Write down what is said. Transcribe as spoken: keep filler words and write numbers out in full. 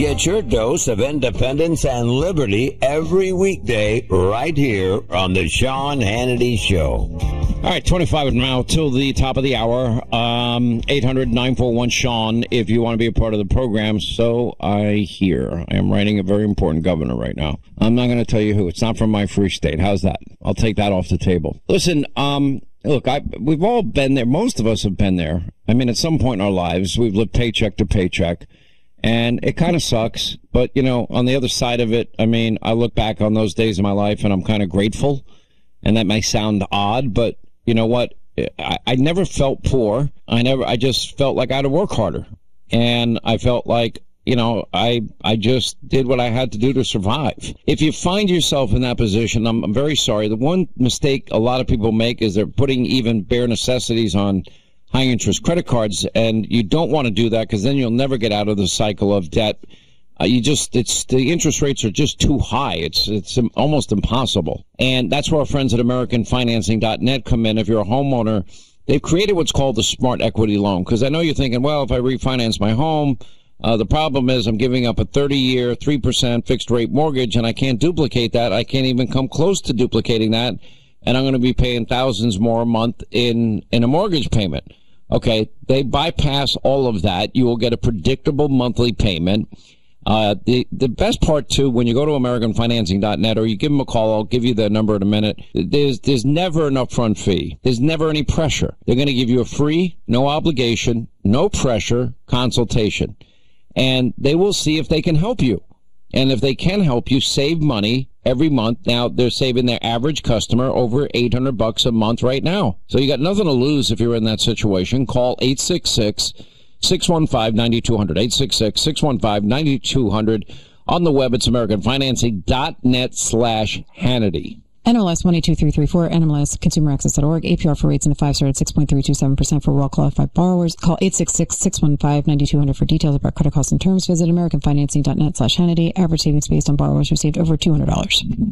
Get your dose of independence and liberty every weekday right here on the Sean Hannity Show. All right, twenty-five now till the top of the hour. Um, eight hundred nine four one Sean if you want to be a part of the program. So I hear. I am writing a very important governor right now. I'm not going to tell you who. It's not from my free state. How's that? I'll take that off the table. Listen, um, look, I, we've all been there. Most of us have been there. I mean, at some point in our lives, we've lived paycheck to paycheck. And it kind of sucks, but, you know, on the other side of it, I mean, I look back on those days of my life and I'm kind of grateful. And that may sound odd, but you know what? I, I never felt poor. I never, I just felt like I had to work harder. And I felt like, you know, I, I just did what I had to do to survive. If you find yourself in that position, I'm, I'm very sorry. The one mistake a lot of people make is they're putting even bare necessities on high interest credit cards, and you don't want to do that because then you'll never get out of the cycle of debt. Uh, you just, it's, the interest rates are just too high. It's, it's almost impossible. And that's where our friends at American Financing dot net come in. If you're a homeowner, they've created what's called the Smart Equity Loan. Because I know you're thinking, well, if I refinance my home, uh, the problem is I'm giving up a thirty year, three percent fixed rate mortgage, and I can't duplicate that. I can't even come close to duplicating that. And I'm going to be paying thousands more a month in, in a mortgage payment. Okay, they bypass all of that. You will get a predictable monthly payment. Uh, the, the best part, too, when you go to American Financing dot net or you give them a call, I'll give you the number in a minute, there's, there's never an upfront fee. There's never any pressure. They're going to give you a free, no obligation, no pressure consultation. And they will see if they can help you. And if they can help you save money every month, now they're saving their average customer over eight hundred bucks a month right now. So you got nothing to lose if you're in that situation. Call eight six six, six one five, nine two zero zero, eight six six, six one five, nine two zero zero. On the web, it's American Financing dot net slash Hannity. N M L S one eight two three three four, N M L S consumer access dot org, A P R for rates in the five star at six point three two seven percent for well-qualified borrowers. Call eight six six, six one five, nine two zero zero for details about credit costs and terms. Visit American Financing dot net slash Hannity. Average savings based on borrowers received over two hundred dollars.